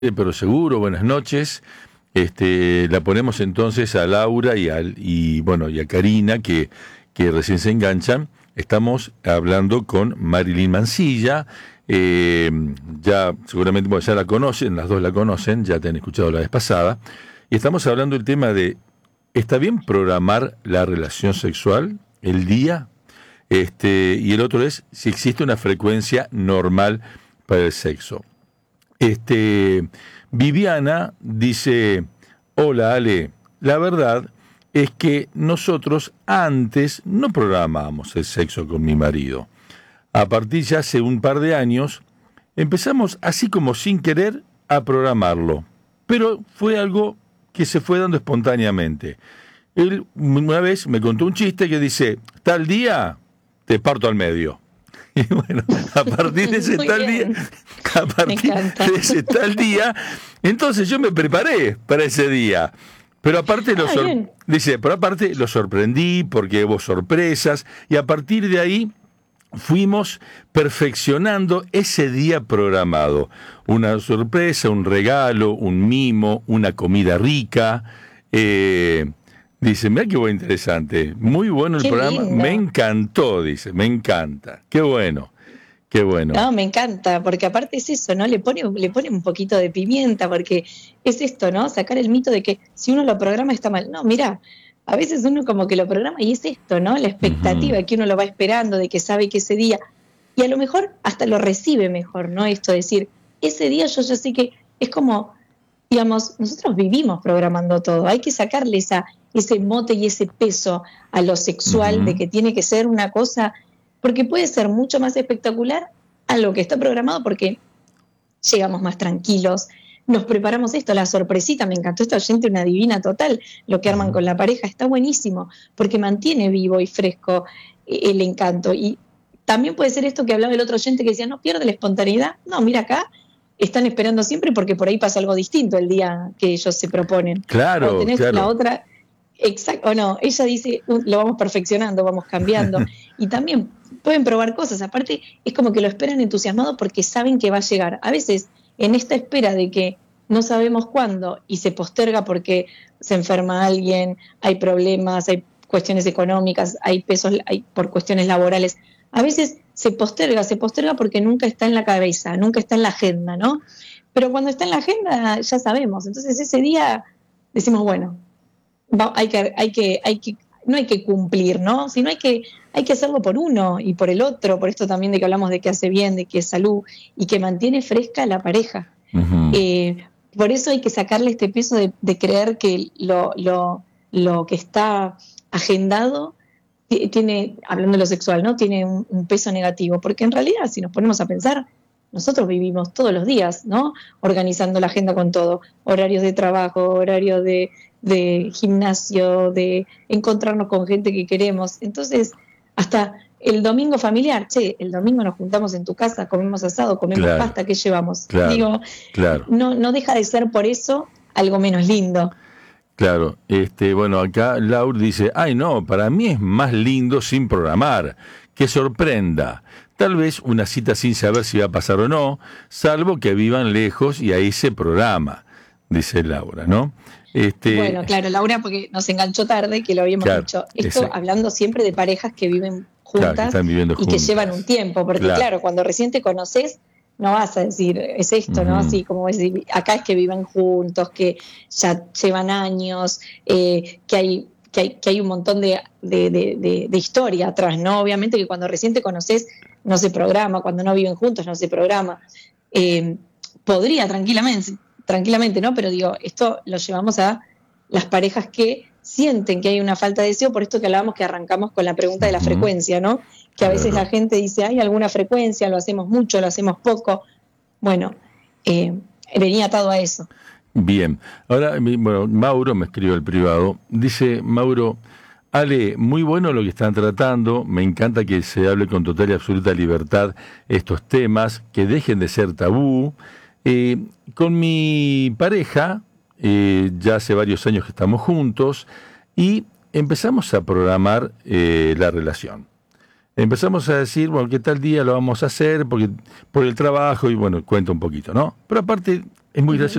Pero seguro, buenas noches. La ponemos entonces a Laura y a Karina, que recién se enganchan. Estamos hablando con Marilyn Mansilla. Ya seguramente ya la conocen, las dos la conocen, ya te han escuchado la vez pasada. Y estamos hablando del tema de, ¿está bien programar la relación sexual, el día? Y el otro es si existe una frecuencia normal para el sexo. Viviana dice: hola Ale, la verdad es que nosotros antes no programábamos el sexo con mi marido. A partir de hace un par de años empezamos así como sin querer a programarlo, pero fue algo que se fue dando espontáneamente. Él una vez me contó un chiste que dice: tal día te parto al medio. Y bueno, a partir de ese tal día, entonces yo me preparé para ese día. Pero aparte lo sorprendí porque hubo sorpresas y a partir de ahí fuimos perfeccionando ese día programado. Una sorpresa, un regalo, un mimo, una comida rica. Dice, mira qué bueno, interesante, muy bueno el programa, lindo. Me encantó, dice, me encanta, qué bueno, qué bueno. No, me encanta, porque aparte es eso, ¿no? Le pone un poquito de pimienta, porque es esto, ¿no? Sacar el mito de que si uno lo programa está mal. No, mira, a veces uno como que lo programa y es esto, ¿no? La expectativa que uno lo va esperando, de que sabe que ese día, y a lo mejor hasta lo recibe mejor, ¿no? Esto de decir, ese día yo sé que es como, digamos, nosotros vivimos programando todo, hay que sacarle ese mote y ese peso a lo sexual, de que tiene que ser una cosa, porque puede ser mucho más espectacular a lo que está programado, porque llegamos más tranquilos, nos preparamos esto, la sorpresita, me encantó esta oyente, una divina total, lo que arman con la pareja, está buenísimo, porque mantiene vivo y fresco el encanto. Y también puede ser esto que hablaba el otro oyente que decía, no pierde la espontaneidad. No, mira acá, están esperando siempre porque por ahí pasa algo distinto el día que ellos se proponen. Claro, o tenés claro. La otra, exacto, o no, ella dice, lo vamos perfeccionando, vamos cambiando, y también pueden probar cosas, aparte es como que lo esperan entusiasmado porque saben que va a llegar. A veces, en esta espera de que no sabemos cuándo, y se posterga porque se enferma alguien, hay problemas, hay cuestiones económicas, hay pesos, hay por cuestiones laborales, a veces se posterga porque nunca está en la cabeza, nunca está en la agenda, ¿no? Pero cuando está en la agenda ya sabemos, entonces ese día decimos, bueno, no hay que cumplir, ¿no? Sino hay que hacerlo por uno y por el otro, por esto también de que hablamos de que hace bien, de que es salud y que mantiene fresca la pareja. Por eso hay que sacarle este peso de creer que lo que está agendado tiene, hablando de lo sexual, ¿no? Tiene un peso negativo, porque en realidad, si nos ponemos a pensar, nosotros vivimos todos los días, ¿no? Organizando la agenda con todo, horarios de trabajo, horarios de gimnasio, de encontrarnos con gente que queremos. Entonces, hasta el domingo familiar, el domingo nos juntamos en tu casa, comemos asado, comemos pasta, ¿qué llevamos? No deja de ser por eso algo menos lindo. Claro, acá Laura dice, ay no, para mí es más lindo sin programar, que sorprenda. Tal vez una cita sin saber si va a pasar o no, salvo que vivan lejos y ahí se programa, dice Laura, ¿no? Bueno, claro, Laura, porque nos enganchó tarde, que lo habíamos dicho. Esto hablando siempre de parejas que viven juntas que llevan un tiempo, porque claro, cuando recién te conoces, no vas a decir, es esto, ¿no? Así como decir, acá es que viven juntos, que ya llevan años, que hay un montón de historia atrás, ¿no? Obviamente que cuando recién te conoces no se programa, cuando no viven juntos no se programa. Podría tranquilamente, ¿no? Pero digo, esto lo llevamos a las parejas que sienten que hay una falta de deseo, por esto que hablábamos, que arrancamos con la pregunta de la frecuencia, ¿no? Que a veces la gente dice, ¿hay alguna frecuencia? ¿Lo hacemos mucho? ¿Lo hacemos poco? Bueno, venía atado a eso. Bien, ahora, Mauro me escribió al privado, dice, Mauro, Ale, muy bueno lo que están tratando, me encanta que se hable con total y absoluta libertad estos temas, que dejen de ser tabú. Con mi pareja, ya hace varios años que estamos juntos, y empezamos a programar la relación. Empezamos a decir, bueno, ¿qué tal día lo vamos a hacer? Porque por el trabajo, y bueno, cuento un poquito, ¿no? Pero aparte, Es muy gracioso.